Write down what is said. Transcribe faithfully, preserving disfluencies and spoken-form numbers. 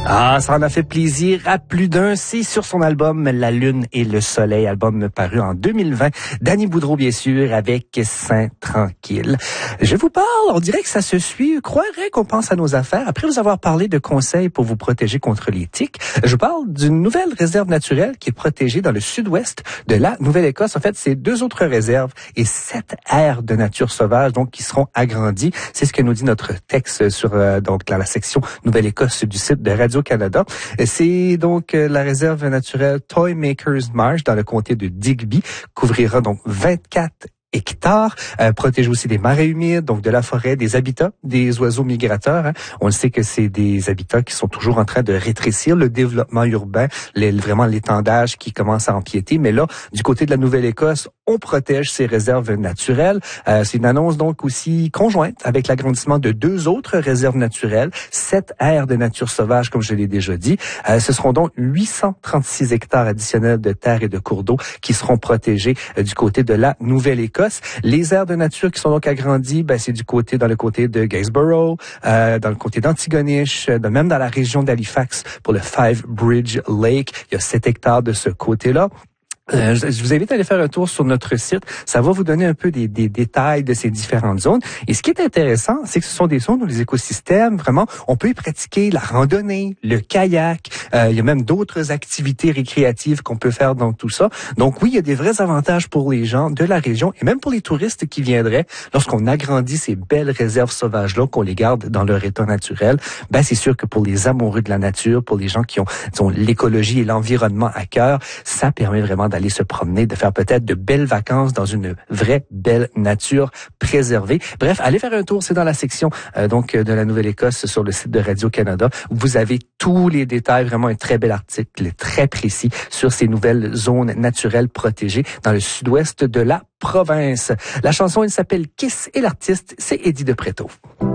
Ah, ça en a fait plaisir à plus d'un. C'est sur son album La Lune et le Soleil, album paru en deux mille vingt. Danny Boudreau, bien sûr, avec Saint Tranquille. Je vous parle, on dirait que ça se suit. Croirait qu'on pense à nos affaires. Après vous avoir parlé de conseils pour vous protéger contre les tiques, je parle d'une nouvelle réserve naturelle qui est protégée dans le sud-ouest de la Nouvelle-Écosse. En fait, c'est deux autres réserves et sept aires de nature sauvage, donc, qui seront agrandies. C'est ce que nous dit notre texte sur, euh, donc, dans la section Nouvelle-Écosse du site de Radio-Canada. C'est donc euh, la réserve naturelle Toymakers Marsh dans le comté de Digby, couvrira donc vingt-quatre hectares, euh, protège aussi des marais humides, donc de la forêt, des habitats, des oiseaux migrateurs. Hein. On le sait que c'est des habitats qui sont toujours en train de rétrécir, le développement urbain, les, vraiment l'étendage qui commence à empiéter. Mais là, du côté de la Nouvelle-Écosse, on protège ces réserves naturelles. Euh, c'est une annonce donc aussi conjointe avec l'agrandissement de deux autres réserves naturelles, sept aires de nature sauvage, comme je l'ai déjà dit. Euh, ce seront donc huit cent trente-six hectares additionnels de terres et de cours d'eau qui seront protégés euh, du côté de la Nouvelle-Écosse. Les aires de nature qui sont donc agrandies, ben, c'est du côté, dans le côté de Gainsborough, euh, dans le côté d'Antigonish, euh, même dans la région d'Halifax pour le Five Bridge Lake. Il y a sept hectares de ce côté-là. Euh, je vous invite à aller faire un tour sur notre site. Ça va vous donner un peu des, des détails de ces différentes zones. Et ce qui est intéressant, c'est que ce sont des zones où les écosystèmes, vraiment, on peut y pratiquer la randonnée, le kayak. Euh, il y a même d'autres activités récréatives qu'on peut faire dans tout ça. Donc oui, il y a des vrais avantages pour les gens de la région et même pour les touristes qui viendraient lorsqu'on agrandit ces belles réserves sauvages-là, qu'on les garde dans leur état naturel. Ben c'est sûr que pour les amoureux de la nature, pour les gens qui ont, disons, l'écologie et l'environnement à cœur, ça permet vraiment d'aller aller se promener, de faire peut-être de belles vacances dans une vraie belle nature préservée. Bref, allez faire un tour, c'est dans la section euh, donc de la Nouvelle-Écosse sur le site de Radio-Canada. Vous avez tous les détails, vraiment un très bel article, très précis sur ces nouvelles zones naturelles protégées dans le sud-ouest de la province. La chanson, elle s'appelle Kiss et l'artiste, c'est Eddie de Pretto.